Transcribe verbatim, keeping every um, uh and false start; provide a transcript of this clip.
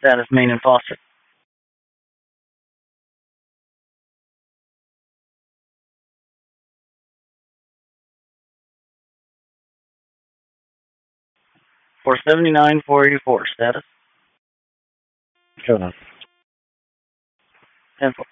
Status main and foster. four seventy-nine, four eighty-four. Status. Shut up. ten four.